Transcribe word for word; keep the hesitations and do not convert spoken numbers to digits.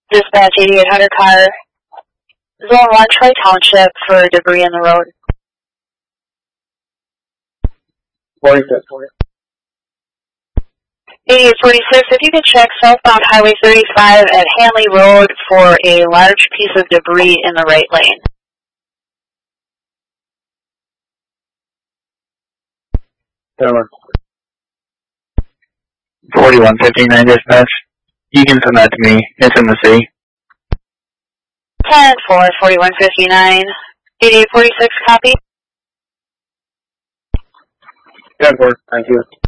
Dispatch eighty-eight hundred car, Zone one, Troy Township for debris in the road. forty-six. eighty-eight forty-six, if you could check southbound Highway thirty-five at Hanley Road for a large piece of debris in the right lane. forty-one fifty-nine dispatch. You can send that to me. It's in the city. ten four, forty-one fifty-nine. eighty-eight forty-six, copy. Good work. Thank you.